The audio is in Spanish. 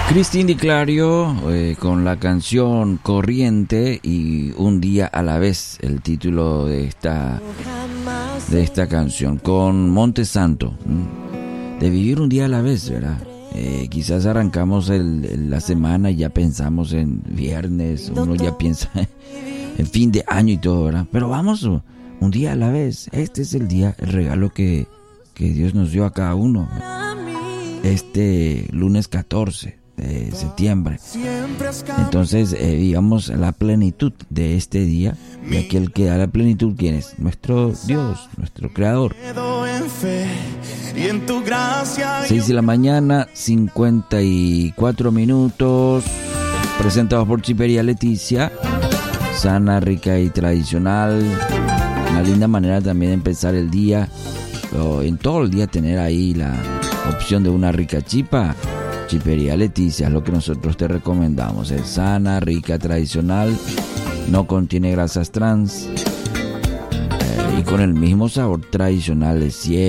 Cristín Di Clario con la canción Corriente y Un día a la vez, el título de esta canción, con Monte Santo, de vivir un día a la vez, ¿verdad? Quizás arrancamos la semana y ya pensamos en viernes, uno ya piensa en fin de año y todo, ¿verdad? Pero vamos un día a la vez. Este es el día, el regalo que Dios nos dio a cada uno. Este lunes 14 de septiembre. Entonces vivamos la plenitud de este día. Y aquel que da la plenitud, ¿quién es? Nuestro Dios, nuestro Creador. 6 de la mañana, 54 minutos. Presentados por Chipería Leticia. Sana, rica y tradicional. Una linda manera también de empezar el día. En todo el día tener ahí la opción de una rica chipa. Chipería Leticia es lo que nosotros te recomendamos. Es sana, rica, tradicional. No contiene grasas trans. Y con el mismo sabor tradicional de siempre.